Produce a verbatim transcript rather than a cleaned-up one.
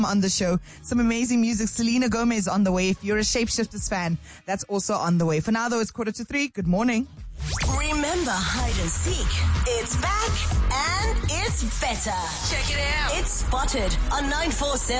on the show. Some amazing music. Selena Gomez on the way. If you're a Shapeshifters fan, that's also on the way. For now, though, it's quarter to three. Good morning. Remember hide and seek? It's back and it's better. Check it out. It's Spotted on nine four seven.